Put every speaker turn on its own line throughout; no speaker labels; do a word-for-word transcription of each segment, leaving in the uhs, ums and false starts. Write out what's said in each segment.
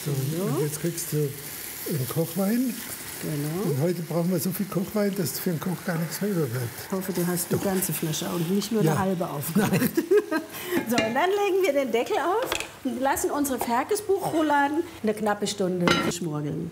So, und jetzt kriegst du einen Kochwein.
Genau.
Und heute brauchen wir so viel Kochwein, dass für den Koch gar nichts mehr überbleibt.
Ich hoffe, du hast die ganze Flasche und nicht nur
Ja.
eine halbe aufgemacht. So, und dann legen wir den Deckel auf und lassen unsere Ferkesbuchrouladen eine knappe Stunde schmorgeln.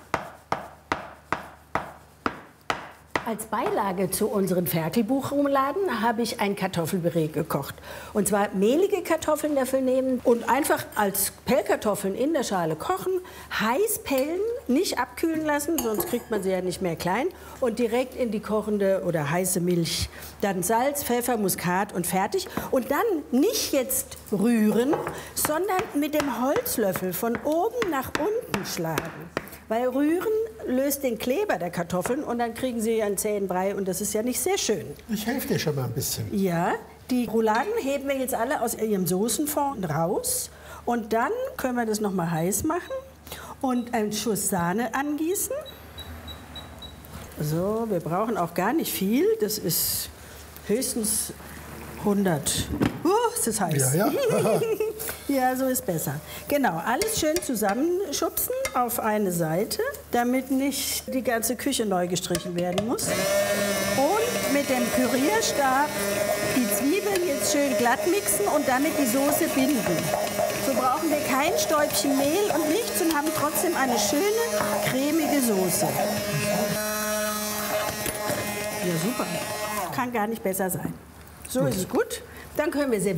Als Beilage zu unseren Ferkelbuchrouladen habe ich ein Kartoffelpüree gekocht. Und zwar mehlige Kartoffeln dafür nehmen und einfach als Pellkartoffeln in der Schale kochen, heiß pellen, nicht abkühlen lassen, sonst kriegt man sie ja nicht mehr klein, und direkt in die kochende oder heiße Milch. Dann Salz, Pfeffer, Muskat und fertig. Und dann nicht jetzt rühren, sondern mit dem Holzlöffel von oben nach unten schlagen. Weil Rühren löst den Kleber der Kartoffeln und dann kriegen sie einen zähen Brei und das ist ja nicht sehr schön.
Ich helfe dir schon mal ein bisschen.
Ja, die Rouladen heben wir jetzt alle aus ihrem Soßenfond raus und dann können wir das noch mal heiß machen und einen Schuss Sahne angießen. So, wir brauchen auch gar nicht viel, das ist höchstens hundert. Uh, ist das heiß.
Ja, ja.
Ja, so ist besser. Genau, alles schön zusammenschubsen auf eine Seite, damit nicht die ganze Küche neu gestrichen werden muss. Und mit dem Pürierstab die Zwiebeln jetzt schön glatt mixen und damit die Soße binden. So brauchen wir kein Stäubchen Mehl und nichts und haben trotzdem eine schöne, cremige Soße. Ja, super. Kann gar nicht besser sein. So ist es gut. Dann können wir sie